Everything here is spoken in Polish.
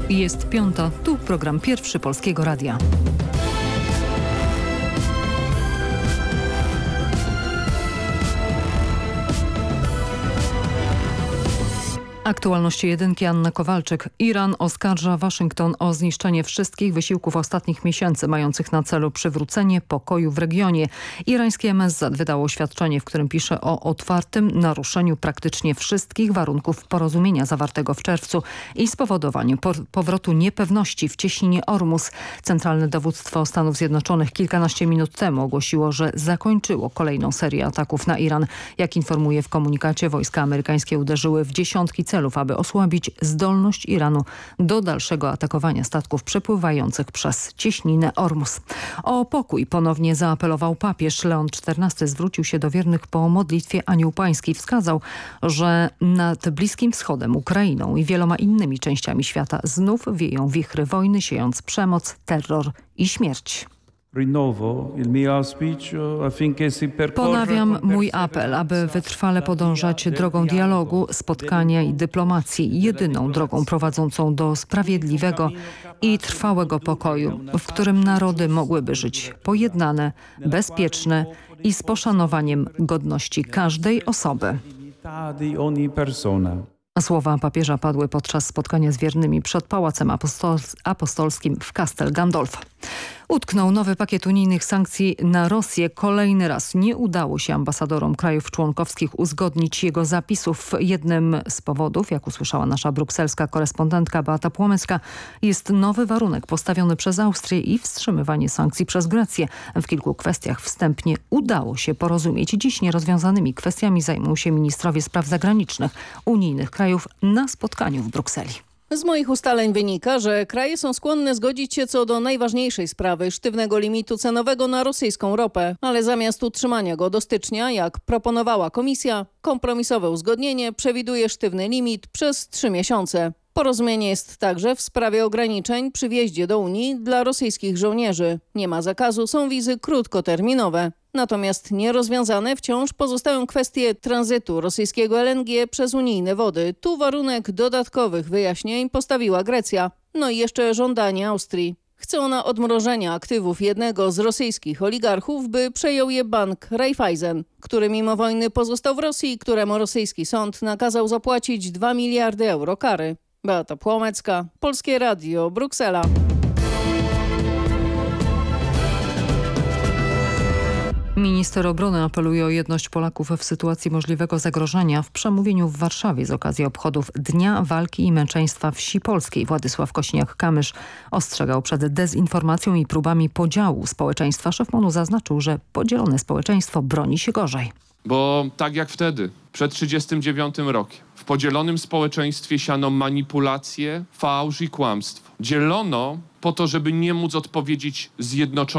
Jest 5:00, tu program Pierwszy Polskiego Radia. Aktualności jedynki, Anna Kowalczyk. Iran oskarża Waszyngton o zniszczenie wszystkich wysiłków ostatnich miesięcy mających na celu przywrócenie pokoju w regionie. Irańskie MSZ wydało oświadczenie, w którym pisze o otwartym naruszeniu praktycznie wszystkich warunków porozumienia zawartego w czerwcu i spowodowaniu powrotu niepewności w cieśninie Ormus. Centralne Dowództwo Stanów Zjednoczonych kilkanaście minut temu ogłosiło, że zakończyło kolejną serię ataków na Iran. Jak informuje w komunikacie, wojska amerykańskie uderzyły w dziesiątki celów, aby osłabić zdolność Iranu do dalszego atakowania statków przepływających przez cieśninę Ormus. O pokój ponownie zaapelował papież. Leon XIV zwrócił się do wiernych po modlitwie Anioł Pański. Wskazał, że nad Bliskim Wschodem, Ukrainą i wieloma innymi częściami świata znów wieją wichry wojny, siejąc przemoc, terror i śmierć. Ponawiam mój apel, aby wytrwale podążać drogą dialogu, spotkania i dyplomacji, jedyną drogą prowadzącą do sprawiedliwego i trwałego pokoju, w którym narody mogłyby żyć pojednane, bezpieczne i z poszanowaniem godności każdej osoby. Słowa papieża padły podczas spotkania z wiernymi przed Pałacem Apostolskim w Castel Gandolfo. Utknął nowy pakiet unijnych sankcji na Rosję. Kolejny raz nie udało się ambasadorom krajów członkowskich uzgodnić jego zapisów. Jednym z powodów, jak usłyszała nasza brukselska korespondentka Beata Płomecka, jest nowy warunek postawiony przez Austrię i wstrzymywanie sankcji przez Grecję. W kilku kwestiach wstępnie udało się porozumieć. Dziś nierozwiązanymi kwestiami zajmą się ministrowie spraw zagranicznych unijnych krajów na spotkaniu w Brukseli. Z moich ustaleń wynika, że kraje są skłonne zgodzić się co do najważniejszej sprawy, sztywnego limitu cenowego na rosyjską ropę. Ale zamiast utrzymania go do stycznia, jak proponowała komisja, kompromisowe uzgodnienie przewiduje sztywny limit przez 3 miesiące. Porozumienie jest także w sprawie ograniczeń przy wjeździe do Unii dla rosyjskich żołnierzy. Nie ma zakazu, są wizy krótkoterminowe. Natomiast nierozwiązane wciąż pozostają kwestie tranzytu rosyjskiego LNG przez unijne wody. Tu warunek dodatkowych wyjaśnień postawiła Grecja. No i jeszcze żądanie Austrii. Chce ona odmrożenia aktywów jednego z rosyjskich oligarchów, by przejął je bank Raiffeisen, który mimo wojny pozostał w Rosji i któremu rosyjski sąd nakazał zapłacić 2 miliardy euro kary. Beata Płomecka, Polskie Radio, Bruksela. Minister obrony apeluje o jedność Polaków w sytuacji możliwego zagrożenia. W przemówieniu w Warszawie z okazji obchodów Dnia Walki i Męczeństwa Wsi Polskiej Władysław Kosiniak-Kamysz ostrzegał przed dezinformacją i próbami podziału społeczeństwa. Szef MON-u zaznaczył, że podzielone społeczeństwo broni się gorzej. Bo tak jak wtedy, przed 1939 rokiem, w podzielonym społeczeństwie siano manipulacje, fałsz i kłamstwo. Dzielono po to, żeby nie móc odpowiedzieć zjednoczonie